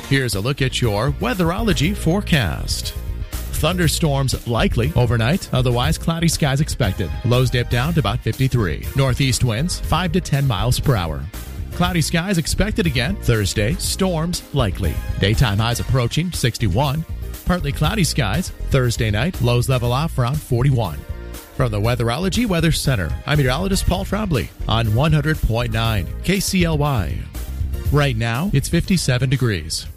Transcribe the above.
Here's a look at your weatherology forecast. Thunderstorms likely overnight, otherwise cloudy skies expected. Lows dip down to about 53. Northeast winds 5 to 10 miles per hour. Cloudy skies expected again Thursday. Storms likely. Daytime highs approaching 61. Partly cloudy skies Thursday night. Lows level off around 41. From the Weatherology Weather Center, I'm meteorologist Paul Trombley on 100.9 KCLY. Right now, it's 57 degrees.